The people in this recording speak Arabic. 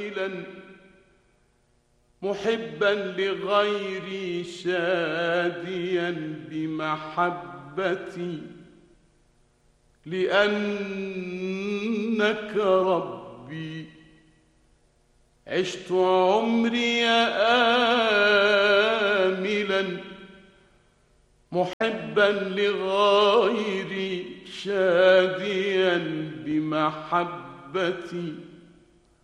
محبا لغيري شاديا بمحبتي، لأنك ربي عشت عمري آملا، محبا لغيري شاديا بمحبتي،